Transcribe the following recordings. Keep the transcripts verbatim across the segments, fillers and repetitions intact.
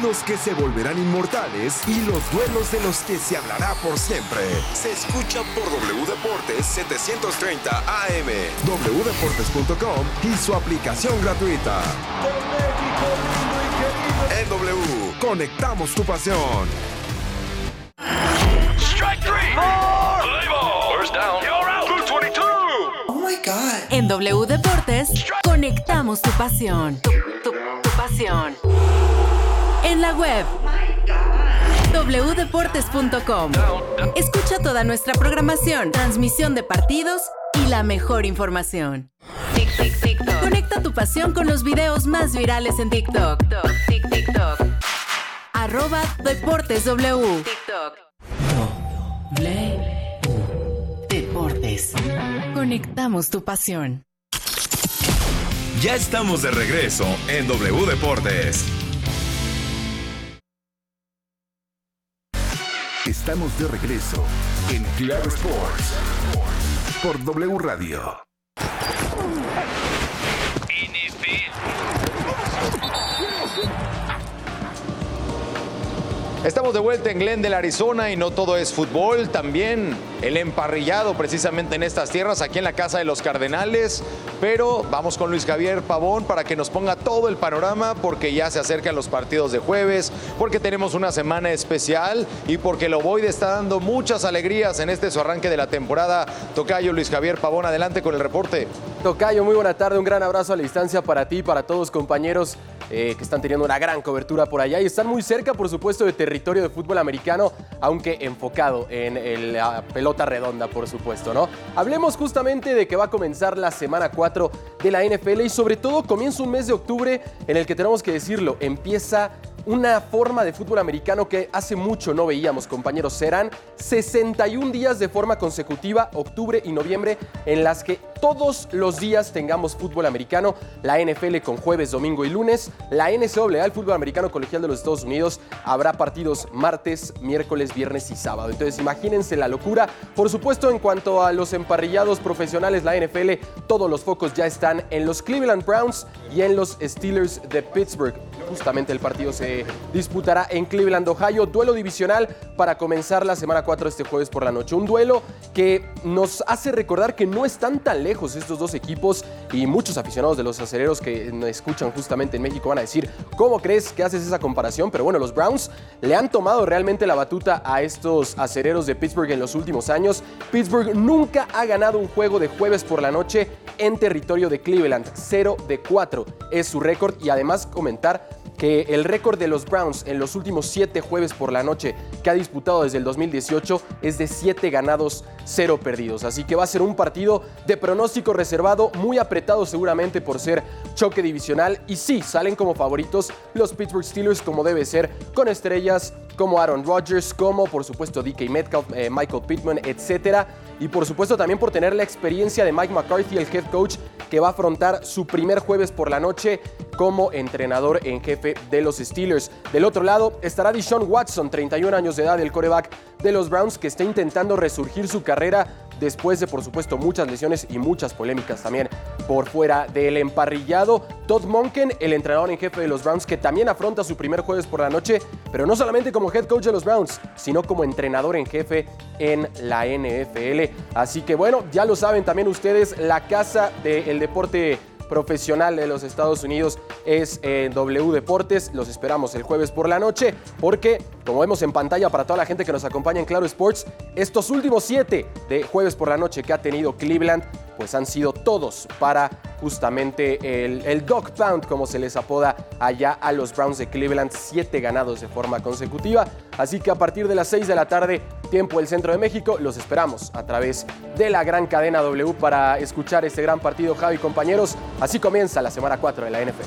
partidos que se volverán inmortales y los duelos de los que se hablará por siempre. Se escucha por W Deportes setecientos treinta A M, w deportes punto com y su aplicación gratuita. En W, conectamos tu pasión. Strike three. Four. Play ball. First down. You're out. Blue veintidós. Oh my God. En W Deportes, conectamos tu pasión. Tu, tu, tu pasión. En la web, w deportes punto com. Escucha toda nuestra programación, transmisión de partidos y la mejor información. Tic, tic, TikTok. Conecta tu pasión con los videos más virales en TikTok. Tic, TikTok. Arroba Deportes W. TikTok. W Deportes. Conectamos tu pasión. Ya estamos de regreso en W Deportes. Estamos de regreso en Claro Sports por W Radio. Estamos de vuelta en Glendale, Arizona, y no todo es fútbol, también el emparrillado precisamente en estas tierras, aquí en la casa de los Cardenales. Pero vamos con Luis Javier Pavón para que nos ponga todo el panorama, porque ya se acercan los partidos de jueves, porque tenemos una semana especial y porque el Ovoide está dando muchas alegrías en este su arranque de la temporada. Tocayo, Luis Javier Pavón, adelante con el reporte. Tocayo, muy buena tarde, un gran abrazo a la distancia para ti y para todos compañeros eh, que están teniendo una gran cobertura por allá y están muy cerca, por supuesto, de territorio de fútbol americano, aunque enfocado en el, la pelota redonda, por supuesto, ¿no? Hablemos justamente de que va a comenzar la semana cuatro de la N F L y sobre todo comienza un mes de octubre en el que tenemos que decirlo, empieza una forma de fútbol americano que hace mucho no veíamos, compañeros. Serán sesenta y un días de forma consecutiva, octubre y noviembre, en las que todos los días tengamos fútbol americano. La N F L con jueves, domingo y lunes. La N C A A, el fútbol americano colegial de los Estados Unidos, habrá partidos martes, miércoles, viernes y sábado. Entonces imagínense la locura. Por supuesto, en cuanto a los emparrillados profesionales, la N F L, todos los focos ya están en los Cleveland Browns y en los Steelers de Pittsburgh. Justamente el partido se disputará en Cleveland, Ohio. Duelo divisional para comenzar la semana cuatro este jueves por la noche. Un duelo que nos hace recordar que no están tan lejos estos dos equipos, y muchos aficionados de los acereros que me escuchan justamente en México van a decir, ¿cómo crees que haces esa comparación? Pero bueno, los Browns le han tomado realmente la batuta a estos acereros de Pittsburgh en los últimos años. Pittsburgh nunca ha ganado un juego de jueves por la noche en territorio de Cleveland. cero de cuatro es su récord, y además comentar que el récord de los Browns en los últimos siete jueves por la noche que ha disputado desde el dos mil dieciocho es de siete ganados, cero perdidos. Así que va a ser un partido de pronóstico reservado, muy apretado seguramente por ser choque divisional. Y sí, salen como favoritos los Pittsburgh Steelers, como debe ser, con estrellas como Aaron Rodgers, como por supuesto D K Metcalf, eh, Michael Pittman, etcétera. Y por supuesto también por tener la experiencia de Mike McCarthy, el head coach, que va a afrontar su primer jueves por la noche como entrenador en jefe de los Steelers. Del otro lado estará Deshaun Watson, treinta y un años de edad, el quarterback de los Browns, que está intentando resurgir su carrera después de, por supuesto, muchas lesiones y muchas polémicas también por fuera del emparrillado. Todd Monken, el entrenador en jefe de los Browns, que también afronta su primer jueves por la noche, pero no solamente como head coach de los Browns, sino como entrenador en jefe en la N F L. Así que bueno, ya lo saben también ustedes, la casa del deporte profesional de los Estados Unidos es en W Deportes. Los esperamos el jueves por la noche, porque como vemos en pantalla para toda la gente que nos acompaña en Claro Sports, estos últimos siete de jueves por la noche que ha tenido Cleveland, pues han sido todos para justamente el, el Dog Pound, como se les apoda allá a los Browns de Cleveland, siete ganados de forma consecutiva. Así que a partir de las seis de la tarde, tiempo del Centro de México, los esperamos a través de la gran cadena W para escuchar este gran partido, Javi, compañeros. Así comienza la semana cuatro de la N F L.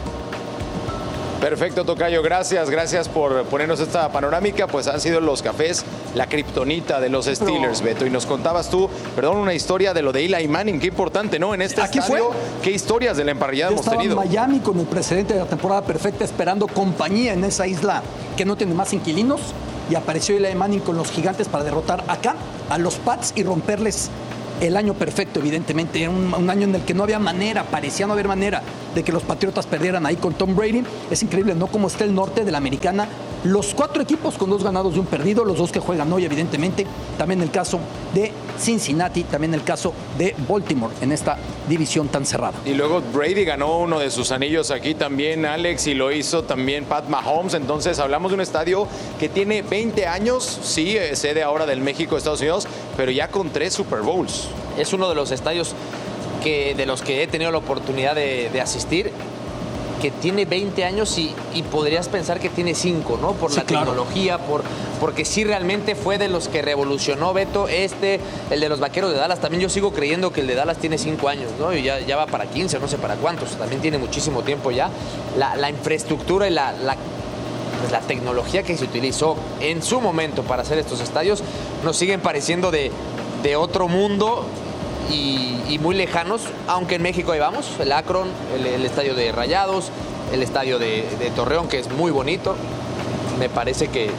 Perfecto, Tocayo, gracias, gracias por ponernos esta panorámica. Pues han sido los Cafés la kriptonita de los Steelers, Beto. Y nos contabas tú, perdón, una historia de lo de Eli Manning, qué importante, ¿no? En este Aquí estadio, fue. qué historias de la emparrillada Yo hemos estaba tenido. en Miami con el precedente de la temporada perfecta, esperando compañía en esa isla que no tiene más inquilinos, y apareció Eli Manning con los Gigantes para derrotar acá a los Pats y romperles el año perfecto, evidentemente, un, un año en el que no había manera, parecía no haber manera de que los Patriotas perdieran ahí con Tom Brady. Es increíble, ¿no? Cómo está el norte de la Americana. Los cuatro equipos con dos ganados y un perdido, los dos que juegan hoy, evidentemente. También el caso de Cincinnati, también el caso de Baltimore en esta división tan cerrada. Y luego Brady ganó uno de sus anillos aquí también, Alex, y lo hizo también Pat Mahomes. Entonces hablamos de un estadio que tiene veinte años, sí, sede ahora del México, Estados Unidos, pero ya con tres Super Bowls. Es uno de los estadios que, de los que he tenido la oportunidad de, de asistir, que tiene veinte años y, y podrías pensar que tiene cinco, ¿no? Por sí, la claro. tecnología, por, porque sí realmente fue de los que revolucionó, Beto, este, el de los Vaqueros de Dallas. También yo sigo creyendo que el de Dallas tiene cinco años, ¿no? Y ya, ya va para quince, no sé para cuántos. También tiene muchísimo tiempo ya. La, la infraestructura y la, la, pues la tecnología que se utilizó en su momento para hacer estos estadios nos siguen pareciendo de, de otro mundo. Y, y muy lejanos, aunque en México ahí vamos, el Akron, el, el estadio de Rayados, el estadio de, de Torreón, que es muy bonito. Me parece que,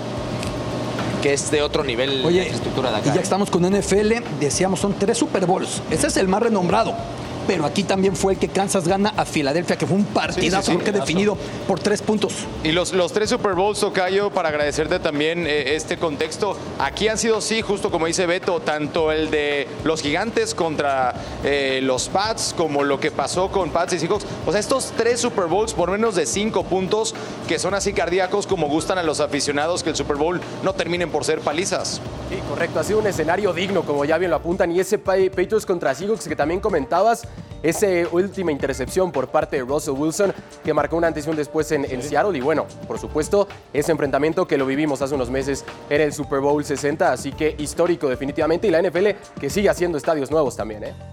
que es de otro nivel. Oye, la infraestructura de acá. Y ya que estamos con N F L, decíamos, son tres Super Bowls. Ese es el más renombrado. Pero aquí también fue el que Kansas gana a Filadelfia, que fue un partidazo, sí, sí, sí, creo que definido por tres puntos. Y los, los tres Super Bowls, Tocayo, para agradecerte también eh, este contexto. Aquí han sido, sí, justo como dice Beto, tanto el de los Gigantes contra eh, los Pats, como lo que pasó con Pats y Seahawks. O sea, estos tres Super Bowls por menos de cinco puntos, que son así cardíacos como gustan a los aficionados, que el Super Bowl no terminen por ser palizas. Sí, correcto. Ha sido un escenario digno, como ya bien lo apuntan. Y ese Patriots contra Seahawks que también comentabas, esa última intercepción por parte de Russell Wilson que marcó un antes y un después en, en Seattle. Y bueno, por supuesto, ese enfrentamiento que lo vivimos hace unos meses era el Super Bowl sesenta, así que histórico definitivamente. Y la N F L que sigue haciendo estadios nuevos también, ¿eh?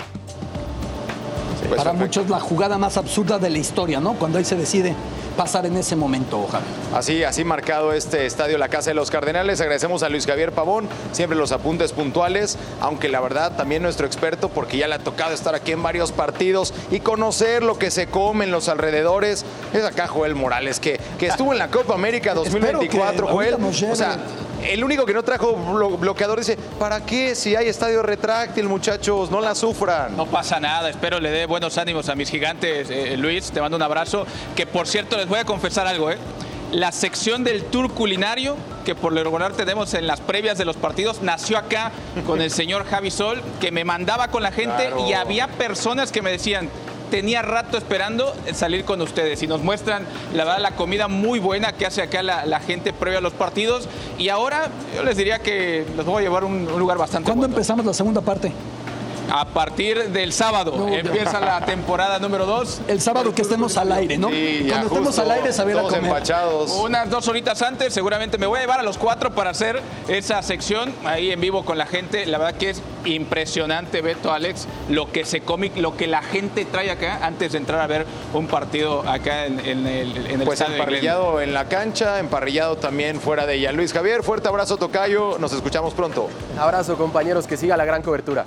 Sí, para muchos la jugada más absurda de la historia, ¿no? Cuando ahí se decide pasar en ese momento, ojalá. Así, así marcado este estadio, la Casa de los Cardenales. Agradecemos a Luis Javier Pavón, siempre los apuntes puntuales, aunque la verdad también nuestro experto, porque ya le ha tocado estar aquí en varios partidos y conocer lo que se come en los alrededores. Es acá Joel Morales, que, que estuvo en la Copa América dos mil veinticuatro, Joel. O sea, el único que no trajo bloqueador dice, ¿para qué si hay estadio retráctil, muchachos? No la sufran. No pasa nada, espero le dé buenos ánimos a mis gigantes. eh, Luis, te mando un abrazo, que por cierto les voy a confesar algo, ¿eh? La sección del tour culinario, que por lo regular tenemos en las previas de los partidos, nació acá con el señor Javi Sol, que me mandaba con la gente, claro. Y había personas que me decían, tenía rato esperando salir con ustedes, y nos muestran la verdad la comida muy buena que hace acá la, la gente previa a los partidos. Y ahora yo les diría que los voy a llevar a un, un lugar bastante ¿Cuándo bueno. empezamos la segunda parte? A partir del sábado no, empieza la temporada número dos. El sábado que estemos al aire, ¿no? Sí, Cuando estemos al aire, saber a comer. Empachados. Unas dos horitas antes, seguramente me voy a llevar a los cuatro para hacer esa sección ahí en vivo con la gente. La verdad que es impresionante, Beto, Alex, lo que se come, lo que la gente trae acá antes de entrar a ver un partido acá en, en el, en el pues emparrillado en la cancha, emparrillado también fuera de ella. Luis Javier, fuerte abrazo, tocayo. Nos escuchamos pronto. Un abrazo, compañeros, que siga la gran cobertura.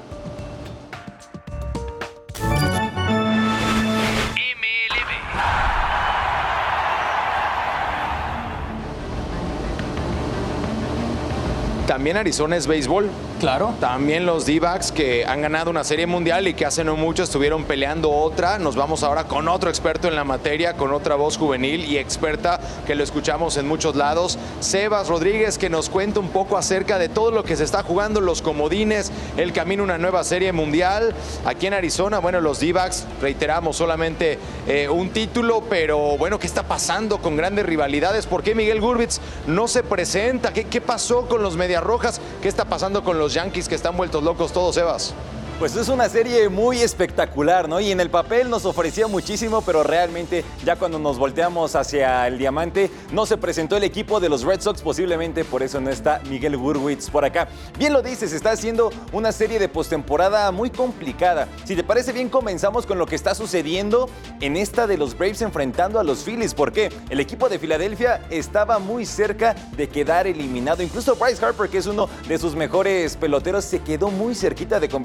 También Arizona es béisbol. Claro. También los D-backs que han ganado una serie mundial y que hace no mucho estuvieron peleando otra. Nos vamos ahora con otro experto en la materia, con otra voz juvenil y experta que lo escuchamos en muchos lados. Sebas Rodríguez, que nos cuenta un poco acerca de todo lo que se está jugando, los comodines, el camino a una nueva serie mundial. Aquí en Arizona, bueno, los D-backs, reiteramos, solamente eh, un título, pero bueno, ¿qué está pasando con grandes rivalidades? ¿Por qué Miguel Gurbitz no se presenta? ¿Qué, qué pasó con los Medias Rojas? ¿Qué está pasando con los Yankees que están vueltos locos todos, Sebas? Pues es una serie muy espectacular, ¿no? Y en el papel nos ofrecía muchísimo, pero realmente ya cuando nos volteamos hacia el diamante, no se presentó el equipo de los Red Sox, posiblemente por eso no está Miguel Gurbitz por acá. Bien lo dices, está haciendo una serie de postemporada muy complicada. Si te parece bien, comenzamos con lo que está sucediendo en esta de los Braves enfrentando a los Phillies. ¿Por qué? El equipo de Filadelfia estaba muy cerca de quedar eliminado. Incluso Bryce Harper, que es uno de sus mejores peloteros, se quedó muy cerquita de convertirse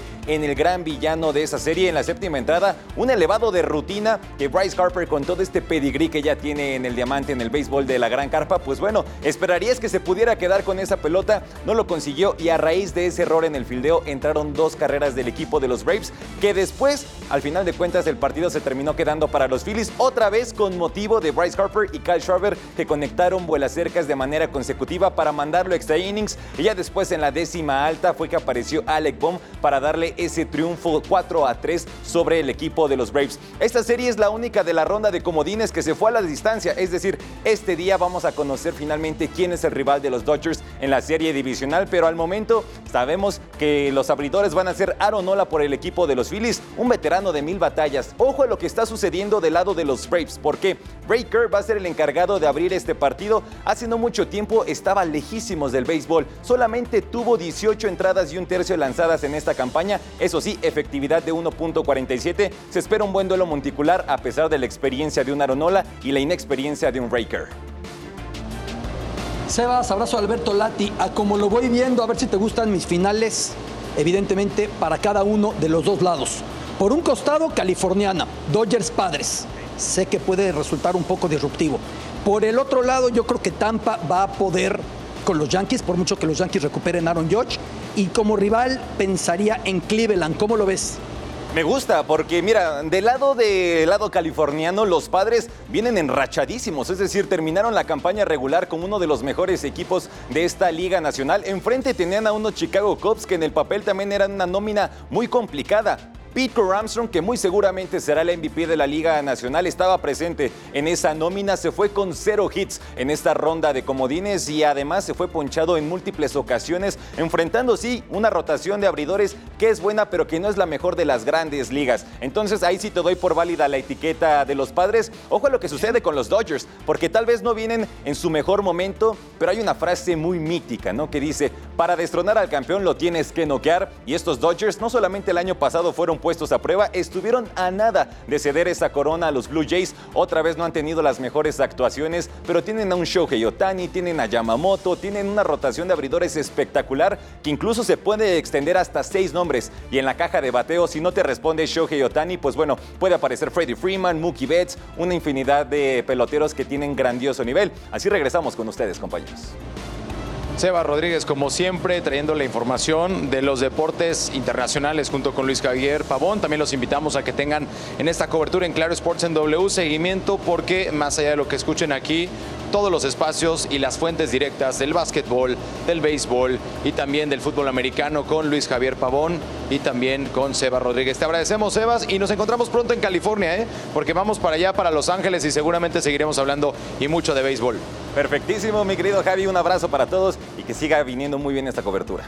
convertirse en el gran villano de esa serie. En la séptima entrada, un elevado de rutina que Bryce Harper, con todo este pedigrí que ya tiene en el diamante, en el béisbol de la gran carpa, pues bueno, esperarías que se pudiera quedar con esa pelota, no lo consiguió y a raíz de ese error en el fildeo entraron dos carreras del equipo de los Braves, que después, al final de cuentas, el partido se terminó quedando para los Phillies, otra vez con motivo de Bryce Harper y Kyle Schwarber, que conectaron vuelacercas de manera consecutiva para mandarlo a extra innings, y ya después en la décima alta fue que apareció Alec Bohm para darle ese triunfo cuatro a tres sobre el equipo de los Braves. Esta serie es la única de la ronda de comodines que se fue a la distancia, es decir, este día vamos a conocer finalmente quién es el rival de los Dodgers en la serie divisional, pero al momento sabemos que los abridores van a ser Aaron Nola por el equipo de los Phillies, un veterano de mil batallas. Ojo a lo que está sucediendo del lado de los Braves, porque Ray Kerr va a ser el encargado de abrir este partido. Hace no mucho tiempo estaba lejísimos del béisbol, solamente tuvo dieciocho entradas y un tercio lanzadas en esta campaña, eso sí, efectividad de uno punto cuarenta y siete. Se espera un buen duelo monticular a pesar de la experiencia de un Aaron Nola y la inexperiencia de un Ray Kerr. Sebas, abrazo a Alberto Lati. A como lo voy viendo, a ver si te gustan mis finales, evidentemente para cada uno de los dos lados. Por un costado, californiana, Dodgers Padres. Sé que puede resultar un poco disruptivo. Por el otro lado, yo creo que Tampa va a poder con los Yankees, por mucho que los Yankees recuperen a Aaron Judge. Y como rival, pensaría en Cleveland. ¿Cómo lo ves? Me gusta porque, mira, del lado del lado californiano, los Padres vienen enrachadísimos, es decir, terminaron la campaña regular con uno de los mejores equipos de esta Liga Nacional. Enfrente tenían a unos Chicago Cubs que en el papel también eran una nómina muy complicada. Pete Crow Armstrong, que muy seguramente será el M V P de la Liga Nacional, estaba presente en esa nómina, se fue con cero hits en esta ronda de comodines y además se fue ponchado en múltiples ocasiones, enfrentando sí una rotación de abridores que es buena, pero que no es la mejor de las grandes ligas. Entonces ahí sí te doy por válida la etiqueta de los Padres. Ojo a lo que sucede con los Dodgers, porque tal vez no vienen en su mejor momento, pero hay una frase muy mítica, ¿no? Que dice, para destronar al campeón lo tienes que noquear, y estos Dodgers no solamente el año pasado fueron puestos a prueba, estuvieron a nada de ceder esa corona a los Blue Jays. Otra vez no han tenido las mejores actuaciones, pero tienen a un Shohei Ohtani, tienen a Yamamoto, tienen una rotación de abridores espectacular que incluso se puede extender hasta seis nombres. Y en la caja de bateo, si no te responde Shohei Ohtani, pues bueno, puede aparecer Freddie Freeman, Mookie Betts, una infinidad de peloteros que tienen grandioso nivel. Así regresamos con ustedes, compañeros. Seba Rodríguez, como siempre, trayendo la información de los deportes internacionales junto con Luis Javier Pavón. También los invitamos a que tengan en esta cobertura en Claro Sports en W seguimiento, porque más allá de lo que escuchen aquí, todos los espacios y las fuentes directas del básquetbol, del béisbol y también del fútbol americano con Luis Javier Pavón y también con Seba Rodríguez. Te agradecemos, Sebas, y nos encontramos pronto en California, ¿eh? Porque vamos para allá, para Los Ángeles, y seguramente seguiremos hablando y mucho de béisbol. Perfectísimo, mi querido Javi, un abrazo para todos y que siga viniendo muy bien esta cobertura.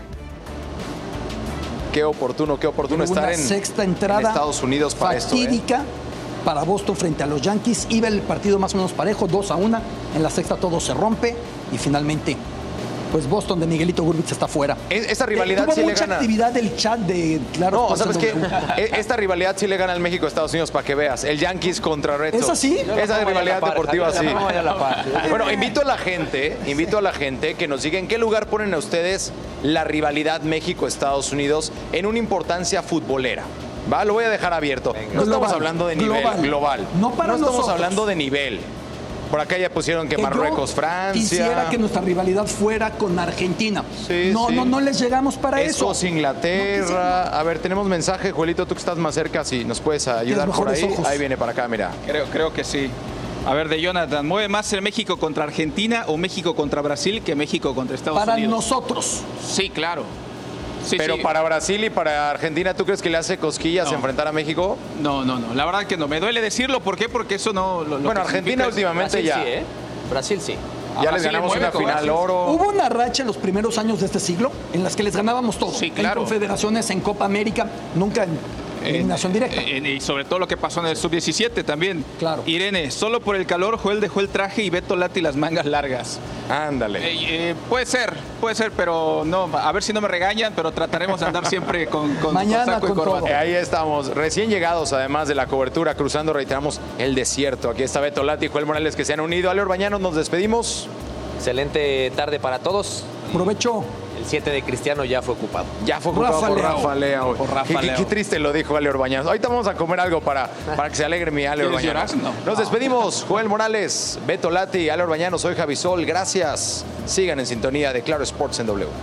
Qué oportuno, qué oportuno estar en, sexta entrada en Estados Unidos para fatídica esto, ¿eh? Para Boston frente a los Yankees. Iba el partido más o menos parejo, dos a una. En la sexta todo se rompe y finalmente, pues Boston de Miguelito Gurbitz está fuera. Esta rivalidad eh, tuvo sí mucha le gana. actividad del chat de Claro. No, ¿sabes qué? Esta rivalidad sí le gana al México a Estados Unidos, para que veas. El Yankees contra Red Sox. ¿Es así? Esa rivalidad par, deportiva sí. La Bueno, invito a la gente, invito a la gente que nos diga en qué lugar ponen a ustedes la rivalidad México-Estados Unidos en una importancia futbolera. Va, lo voy a dejar abierto. Venga. No global, estamos hablando de nivel global. global. No para no estamos nosotros. hablando de nivel. Por acá ya pusieron que, que Marruecos, Francia. Quisiera que nuestra rivalidad fuera con Argentina. Sí, no, sí. no, no les llegamos para eso. Escocia, Inglaterra. No, a ver, tenemos mensaje, Joelito, tú que estás más cerca, si nos puedes ayudar por ahí. Ojos. Ahí viene para acá, mira. Creo, creo que sí. A ver, de Jonathan, ¿mueve más el México contra Argentina o México contra Brasil que México contra Estados para Unidos? Para nosotros. Sí, claro. Sí, Pero sí. para Brasil y para Argentina, ¿tú crees que le hace cosquillas no. enfrentar a México? No, no, no. La verdad que no. Me duele decirlo. ¿Por qué? Porque eso no... Lo, lo bueno, Argentina últimamente Brasil ya. Sí, ¿eh? Brasil sí. Ya les ganamos una final oro. Hubo una racha en los primeros años de este siglo en las que les ganábamos todo. Sí, claro. En confederaciones, en Copa América, nunca en eliminación directa. En, en, y sobre todo lo que pasó en el sub diecisiete también. Claro. Irene, solo por el calor, Joel dejó el traje y Beto Lati las mangas largas. Ándale. Eh, eh, puede ser, puede ser, pero no, a ver si no me regañan, pero trataremos de andar siempre con, con, Mañana, con saco con y corbata. Eh, ahí estamos, recién llegados además de la cobertura, cruzando, reiteramos, el desierto. Aquí está Beto Lati y Joel Morales que se han unido. Ale Orbañanos, nos despedimos. Excelente tarde para todos. Provecho. El el siete de Cristiano ya fue ocupado. Ya fue ocupado Rafa por Leao. Rafa Leao. Por Rafa Qué- qué, Leao. qué triste lo dijo Ale Orbañanos. Ahorita vamos a comer algo para, para que se alegre mi Ale ¿Quieres Orbañanos. llorar? No. Nos despedimos. Joel Morales, Beto Lati, Ale Orbañanos, soy Javi Sol. Gracias. Sigan en sintonía de Claro Sports en W.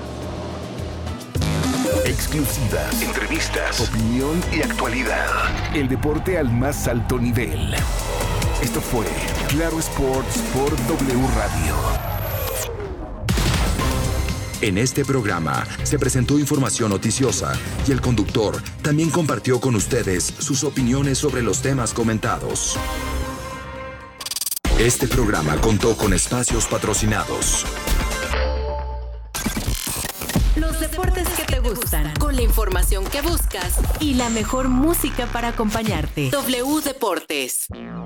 Exclusivas, entrevistas, opinión y actualidad. El deporte al más alto nivel. Esto fue Claro Sports por W Radio. En este programa se presentó información noticiosa y el conductor también compartió con ustedes sus opiniones sobre los temas comentados. Este programa contó con espacios patrocinados. Los deportes que te gustan, con la información que buscas y la mejor música para acompañarte. W Deportes.